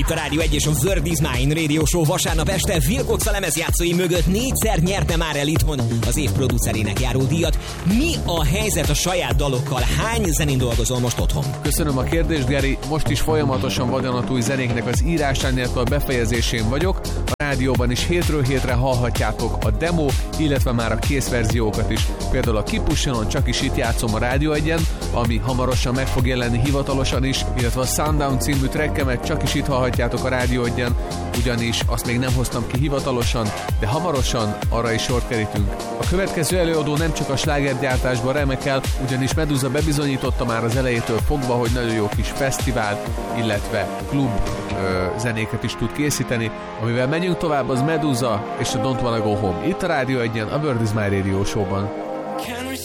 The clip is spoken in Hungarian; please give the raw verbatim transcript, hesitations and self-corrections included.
itt a Rádió egy és a Word is Mine Radio Show vasárnap este. Wilcox a lemezjátszói mögött négyszer nyerte már el itthon az év producerének járó díjat. Mi a helyzet a saját dalokkal? Hány zenén dolgozol most otthon? Köszönöm a kérdést, Geri. Most is folyamatosan vadonatúj zenéknek az írásán, illetve a befejezésén vagyok. A rádióban is hétről hétre hallhatjátok a demo, illetve már a kész verziókat is. Például a Kipussionon csak is itt játszom a Rádió egyen, ami hamarosan meg fog jelenni hivatalosan is, illetve a Sundown című trackemet csak is itt hallhatjátok a Rádió egyen, ugyanis azt még nem hoztam ki hivatalosan, de hamarosan arra is sort kerítünk. A következő előadó nem csak a slágergyártásban remekel, ugyanis Medusa bebizonyította már az elejétől fogva, hogy nagyon jó kis fesztivál, illetve klub ö, zenéket is tud készíteni. Amivel megyünk tovább, az Medusa és a Don't Wanna Go Home. Itt a Rádió egyen, a Word is My Radio Show-ban.